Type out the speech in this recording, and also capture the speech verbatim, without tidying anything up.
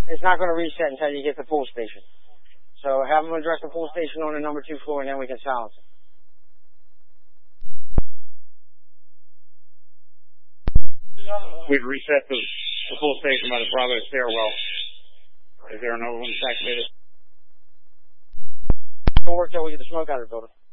It's not going to reset until you get the pull station. So have them address the pull station on the number two floor, and then we can silence it. We've reset the, the pull station by the Bravo stairwell. Is there another one that's activated? Don't work till we get the smoke out of the building.